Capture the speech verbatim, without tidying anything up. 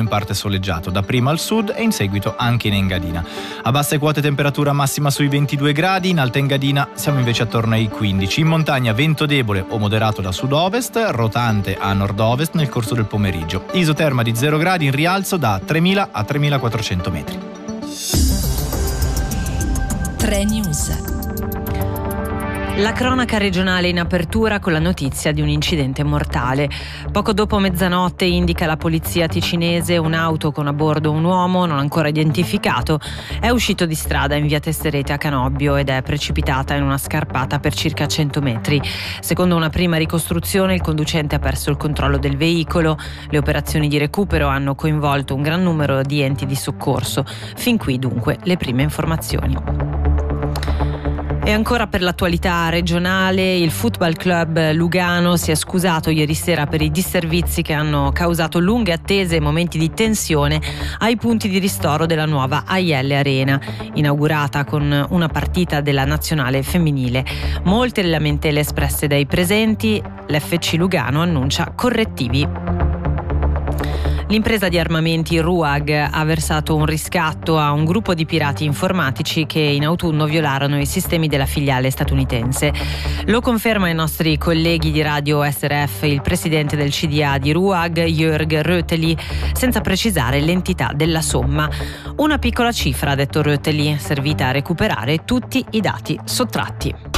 in parte soleggiato, dapprima al sud e in seguito anche in Engadina. A basse quote temperatura massima sui ventidue gradi, in Alta Engadina siamo invece attorno ai quindici. In montagna vento debole o moderato da sud-ovest, rotante a nord-ovest nel corso del pomeriggio. Isoterma di zero gradi in rialzo da tremila a tremilaquattrocento metri. tre News. La cronaca regionale in apertura con la notizia di un incidente mortale. Poco dopo mezzanotte indica la polizia ticinese un'auto con a bordo un uomo non ancora identificato è uscito di strada in via Tesserete a Canobbio ed è precipitata in una scarpata per circa cento metri. Secondo una prima ricostruzione il conducente ha perso il controllo del veicolo. Le operazioni di recupero hanno coinvolto un gran numero di enti di soccorso. Fin qui dunque le prime informazioni. E ancora per l'attualità regionale, il Football Club Lugano si è scusato ieri sera per i disservizi che hanno causato lunghe attese e momenti di tensione ai punti di ristoro della nuova A I L Arena, inaugurata con una partita della nazionale femminile. Molte le lamentele espresse dai presenti, l'F C Lugano annuncia correttivi. L'impresa di armamenti RUAG ha versato un riscatto a un gruppo di pirati informatici che in autunno violarono i sistemi della filiale statunitense. Lo conferma ai nostri colleghi di Radio S R F il presidente del C D A di RUAG, Jörg Röteli, senza precisare l'entità della somma. Una piccola cifra, ha detto Röteli, servita a recuperare tutti i dati sottratti.